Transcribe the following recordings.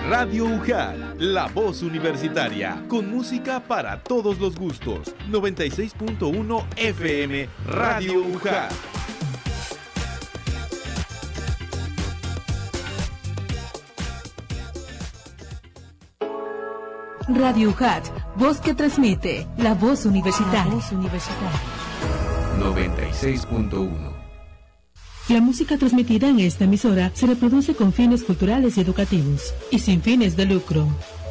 Radio UJAT, la voz universitaria, con música para todos los gustos. 96.1 FM, Radio UJAT. Radio UJAT, voz que transmite, la voz universitaria. 96.1. La música transmitida en esta emisora se reproduce con fines culturales y educativos y sin fines de lucro.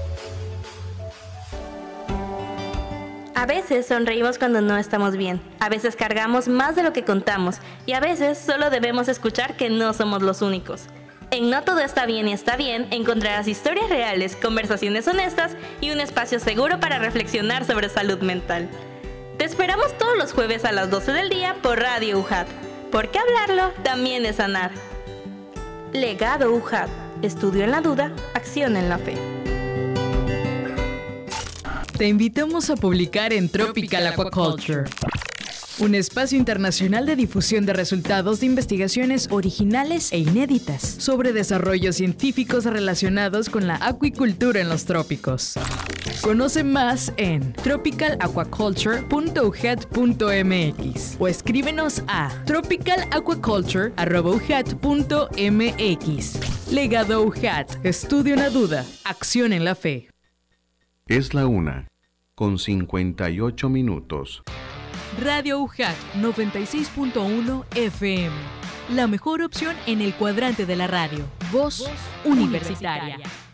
A veces sonreímos cuando no estamos bien, a veces cargamos más de lo que contamos y a veces solo debemos escuchar que no somos los únicos. En No Todo Está Bien y Está Bien encontrarás historias reales, conversaciones honestas y un espacio seguro para reflexionar sobre salud mental. Te esperamos todos los jueves a las 12 del día por Radio UJAT. Porque hablarlo también es sanar. Legado UJAT. Estudio en la duda, acción en la fe. Te invitamos a publicar en Tropical Aquaculture, un espacio internacional de difusión de resultados de investigaciones originales e inéditas sobre desarrollos científicos relacionados con la acuicultura en los trópicos. Conoce más en tropicalaquaculture.ujat.mx o escríbenos a tropicalaquaculture@ujat.mx. Legado UJAT. Estudio en la duda, acción en la fe. Es la 1:58. Radio UJAT 96.1 FM. La mejor opción en el cuadrante de la radio. Voz universitaria.